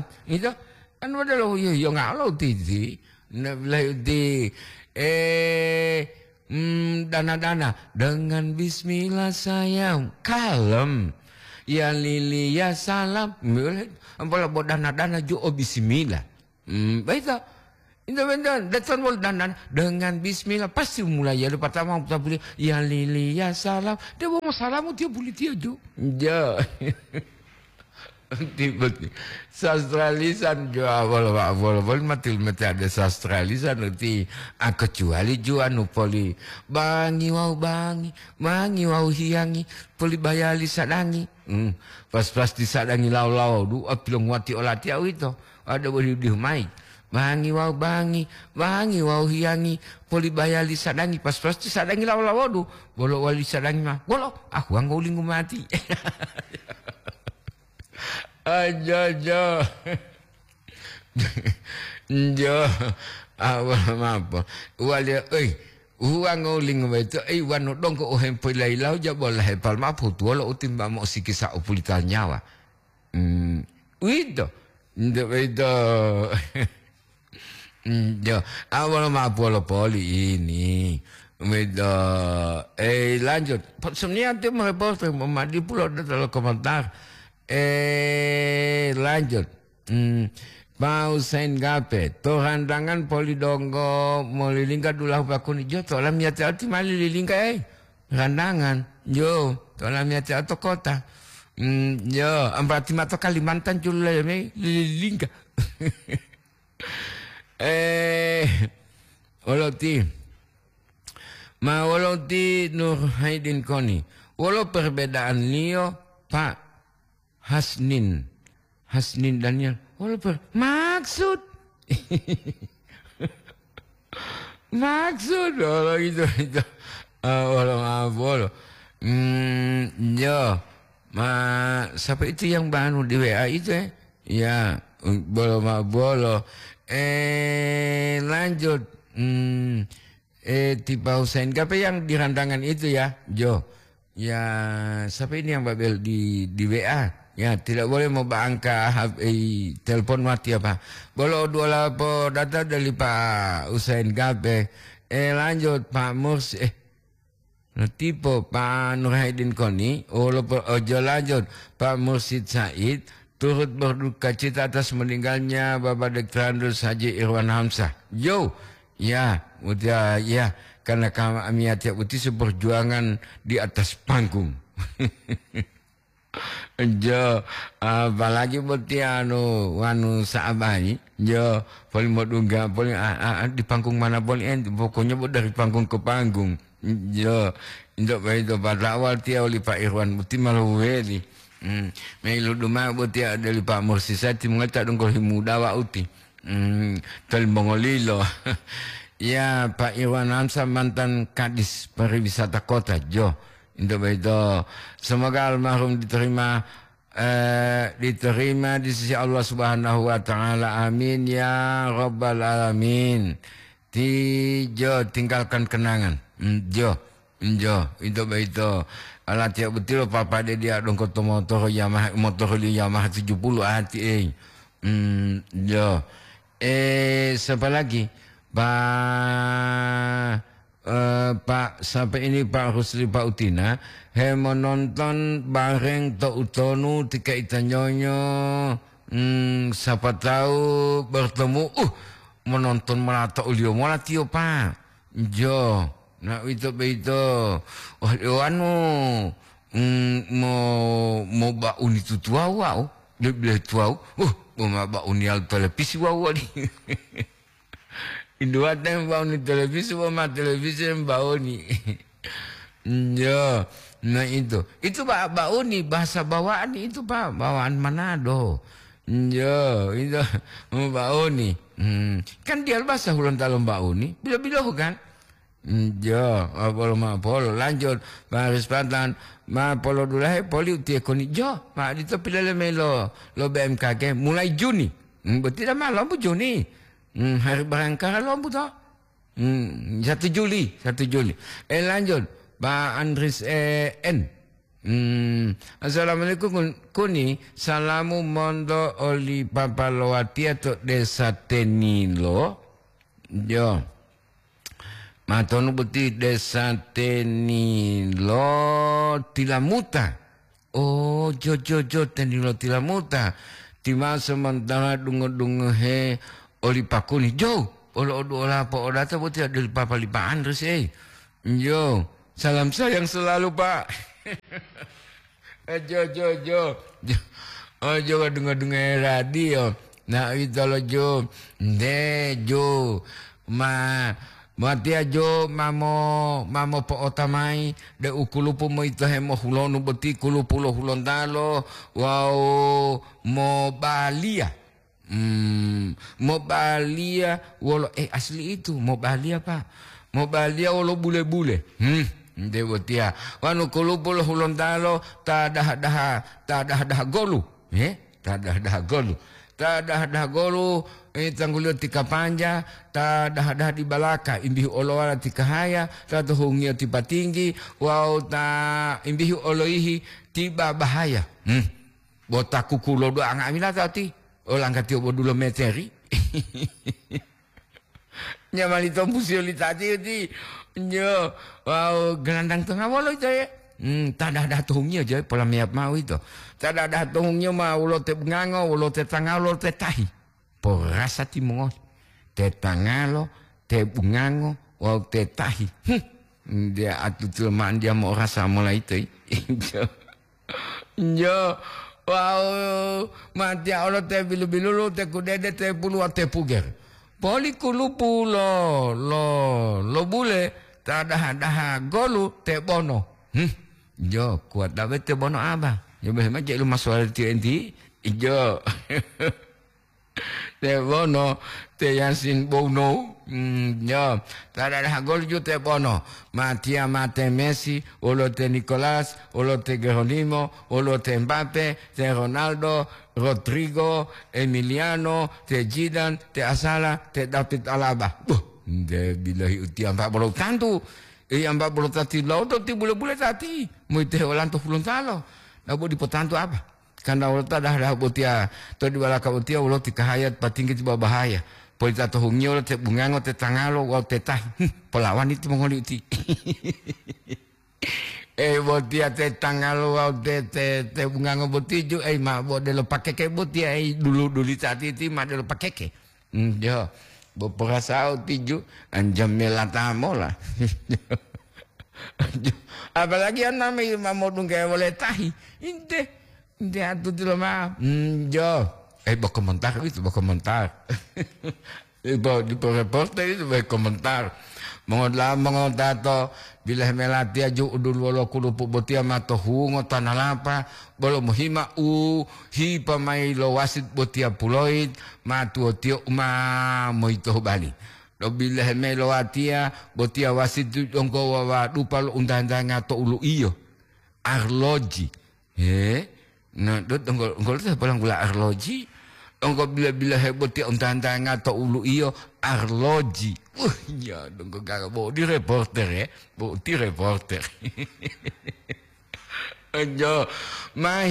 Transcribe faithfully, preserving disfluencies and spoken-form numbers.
Itu kan ada lo yo yo ngalo titi. Di eh hmm, dana-dana dengan bismillah sayang kalem ya lili ya salam boleh buat dana-dana jo bismillah hmm, baik tak itu benar datang boleh dana dengan bismillah pasti mulai ya lupa pertama kita boleh ya lili ya salam dia mau salam dia boleh dia jo ja tiba sastra lisan jo awal awal awal matil mati ada sastra lisan nanti ah kecuali jo anu poli bangi wau bangi bangi wau hiangi poli bayali sadangi hmm. pas pas disadangi lau lau du apilong wati olati au itu ada boleh di mai bangi wau bangi bangi wau hiangi poli bayali sadangi pas pas disadangi lau lau du bolo wali sadangi mah bolo aku anggo linggu mati aja aja jo awal apa wali eh uang nguling itu eh wano dong ko ohem pilai lau ja boleh hepal ma putu lo utim ba mo sikisa upulitan nyawa hmm itu itu itu jo awal ma polo poli ini Medo, eh lanjut. Sebenarnya dia mereporter memadi pulau dalam komentar. Eh lanjut. Hmm. Pak Hussein Gape, tohandangan polidonggo molilingka dulah bakuni jo tolam yati ati mali lilingka eh randangan jo tolam yati atau kota. Hmm, jo ambrati mato Kalimantan jule me lilingka. eh oloti Ma walau di Nur Haidin Koni, walau perbedaan Leo, Pak Hasnin, Hasnin Daniel, walau per maksud, maksud, walau itu itu, uh, walau maaf walau, hmm, yo, ma, siapa itu yang baru di W A itu eh, ya, walau maaf walau, eh lanjut, hmm. Eh, tiba Hussein, apa yang di randangan itu ya, Jo? Ya, siapa ini yang babel di di W A? Ya, tidak boleh mau angka eh, telepon mati apa? Boleh dua lapo data dari Pak Hussein Gape. Eh, lanjut Pak Murs, eh, tipe Pak Nurhaidin Koni. Oh, ojo lanjut Pak Mursid Said. Turut berduka cita atas meninggalnya Bapak Doktor Andrus Haji Irwan Hamzah. Yo. Ya, udah ya, karena kami tiap uti seperjuangan di atas panggung. Jo, apalagi buti anu wanu saabani, jo, paling mau dunga, paling ah, ah, di panggung mana paling pokoknya buat dari panggung ke panggung. Jo, untuk itu pada awal tiap oleh Pak Irwan buti malu weli. Hmm, melu duma buti ada oleh Pak Mursisati mengatakan dong kalau muda wa uti. Hmm, Telmongolilo. Ya, Pak Irwan Hamzah mantan Kadis Pariwisata Kota, Jo. Untuk itu, semoga almarhum diterima eh, diterima di sisi Allah Subhanahu wa taala. Amin ya rabbal alamin. Ti Jo, tinggalkan kenangan. Hmm, Jo, Jo, itu itu. Alah tiap betul papa dia dong koto motor Yamaha motor Yamaha tujuh puluh hati eh. Hmm, Jo. Eh, siapa lagi? Pak uh, Pak sampai ini Pak Rusli Pak Utina he menonton bareng to utonu tika itanyonyo hmm, siapa tahu bertemu uh menonton melata ulio molatio Pak jo nah itu itu oh anu mm, mau mau baun itu tua wow dia bilang tua uh mau baun al televisi wow di Indua tem bau ni televisi, mama televisi yang bau ni. Ya, nah itu, itu pak bau ni bahasa bawaan itu pak bawaan Manado. Ya, itu bau ni. Hmm. Kan dia bahasa Hulan Talon bau ni, bila-bila kan. Ya, polo ma polo lanjut, baris pantan, ma polo dulai poli uti ekoni. Jo, ma itu pilih melo lo B M K G mulai Juni. Betul dah malam bu Juni. Hmm, hari berangkara lo buta. Hmm, satu Juli, satu Juli. Eh lanjut, Pak Andris eh, N. Hmm. Assalamualaikum kuni. Salamu mondo oli papalowati atau desa Tenilo. Jo. Matonu beti desa Tenilo Tilamuta. Oh, jo jo jo Tenilo Tilamuta. Tima sementara dungo-dungo he oli pakuni. Jo. Olo odo ola apa oda ta beti ada papalipaan terus eh. Jo. Salam sayang selalu, Pak. Jo jo jo. Oh jo dengar-dengar radio. Nah itu lo jo. De jo. Ma matia jo mamo mamo po otamai de ukulupu mo ito hemo hulonu beti kulupulo hulontalo wow mobalia. Hmm, mobalia wolo eh asli itu mobalia, Pak. Mobalia wolo bule-bule. Hmm. Dewotia, wanu kulupul hulontalo ta dah dah ta dah dah golu, eh, ta dah dah golu, ta dah dah golu, eh tanggulio tika panja, ta dah dah di balaka, imbi oloala tika haya, ta tuhungio tiba tinggi, wow ta imbi oloihi tiba bahaya, hmm, botaku kulo do anga amila tati, olang katio bodulo meteri, nyamali tombusio tadi di. Yo, wow, gelandang tengah walau itu ya. Hmm, tak ada dah tuhungnya je, pola miap mau itu. Tak ada dah tuhungnya mau ulo te bengango, ulo te tangalo, ulo te tahi. Porasa timong, te tangalo, te bengango, wow te tahi. Hmm, dia atu celmaan dia mau rasa mulai itu. Yo, yo, wow, mati ulo te bilu-bilu, ulo te kudede, te pulu, te puger. Poli kulupu lo lo lo bule tak dah dah golu te bono. Hmm. Jo kuat dah te bono apa? Jo be macam lu masuk T N T. Jo. Te bono te Yasin Bono. Hmm, jo. Tak dah gol jo te bono. Matia mate Messi, olo te Nicolas, olo te Geronimo, olo te Mbappe, te Ronaldo, Rodrigo, Emiliano, te Zidane, te Asala, te David Alaba. Buh, de bilahi uti empat puluh tantu. Eh empat puluh tati lo to ti bule-bule tati. Mu te olanto fulun talo. Na bo di potanto apa? Karena ulo ta dah dah botia, to di balaka botia ulo ti kahayat patinggi ti bahaya. Polita to hungyo te bungango te tangalo wa te tah. Pelawan itu mongoli uti. Eh botia te tangalo wa te te te bungango botiju eh ma bo de lo pakeke botia eh dulu dulu tati ti ma de lo pakeke. Hmm jo. Bo perasaan tiju anjam melatamo lah. Apalagi anak me mau dungke boleh tahi. Inte inte atu tu lama. Hmm jo. Eh bo komentar itu bo komentar. Ibu di reporter itu bo komentar. Mengodlah mengodato bila melati aju udul walo kulupu botia mato hungo tanah lapa bolo muhima u hi pamai lo wasit botia puloid matu otio ma moito bali lo bila melo atia botia wasit dongko wawa dupa lo undang-undang atau ulu iyo arloji eh nah dot dongko dongko itu paling gula arloji dongko bila-bila heboh tiap undang-undang atau ulu iyo arloji. Uh, ya, dongko kagak bawa di reporter ya, bawa di reporter. Ayo, mah